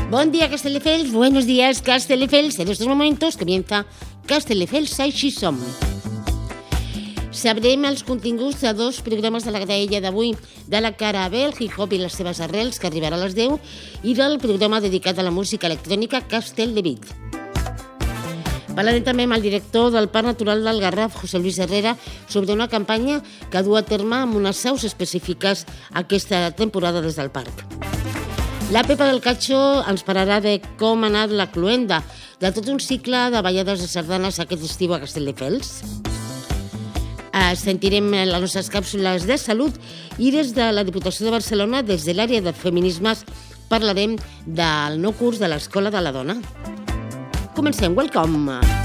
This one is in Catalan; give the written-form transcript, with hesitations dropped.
Buen día, Castelldefels. Buenos días, Castelldefels. En estos momentos comienza Castelldefels Així Som. Sabrem els continguts de dos programes de la graella d'avui, de la cara B, el hip-hop i les seves arrels, que arribarà a les 10, i del programa dedicat a la música electrònica Castell de Vic. Parlarem també amb el director del Parc Natural del Garraf, José Luis Herrera, sobre una campanya que du a terme amb unes seus específiques aquesta temporada des del parc. La Pepa del Catxo ens parlarà de com ha anat la cluenda, de tot un cicle de ballades de sardanes aquest estiu a Castelldefels. Sentirem les nostres càpsules de salut i des de la Diputació de Barcelona, des de l'àrea de feminismes, parlarem del nou curs de l'Escola de la Dona. Comencem, welcome!